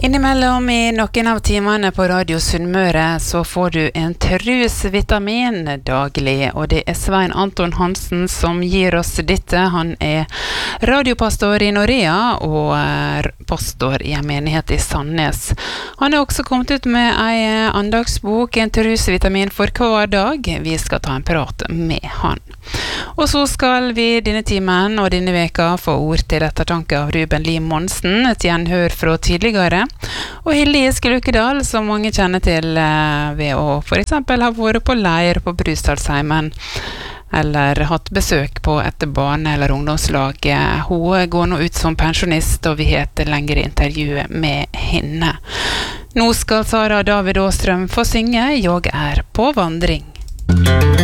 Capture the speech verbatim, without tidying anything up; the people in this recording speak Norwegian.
Innimellom i noen av timene på Radio Sunnmøre så får du en trusvitamin daglig, og det er Svein Anton Hansen som gir oss dette. Han er radiopastor i Norea og er pastor i en menighet i Sandnes. Han er også kommet ut med en andagsbok, en trusvitamin for hver dag. Vi skal ta en prat med han. Og så skal vi denne timen og denne veka få ord til ettertanke av Ruben Lie Monsen, et gjenhør fra tidligere. Og Hilde Skulkedal, som mange kjenner til ved å for eksempel ha vært på leir på Brusdalsheimen, eller hatt besøk på et barne- eller ungdomslag. Hun går nå ut som pensjonist, og vi heter lengre intervjuet med henne. Nå skal Sara David Åstrøm få synge «Jeg er på vandring».